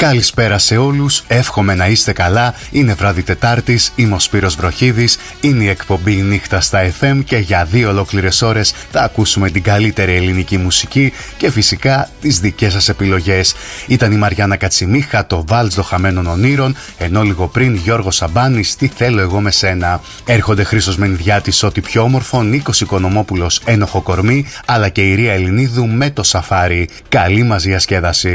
Καλησπέρα σε όλους, εύχομαι να είστε καλά. Είναι βράδυ Τετάρτης, είμαι ο Σπύρος Βροχίδης. Είναι η εκπομπή Νύχτα στα FM και για 2 ολόκληρες ώρες θα ακούσουμε την καλύτερη ελληνική μουσική και φυσικά τις δικές σας επιλογές. Ήταν η Μαριάννα Κατσιμίχα, το Βάλτς των Χαμένων Ονείρων, ενώ λίγο πριν Γιώργος Σαμπάνης, Τι θέλω εγώ με σένα. Έρχονται Χρήστος Μενιδιάτης, Ό,τι πιο όμορφο, Νίκος Οικονομόπουλος, Ένοχο κορμί, αλλά και η Ρία Ελληνίδου με το Σαφάρι. Καλή μας διασκέδαση.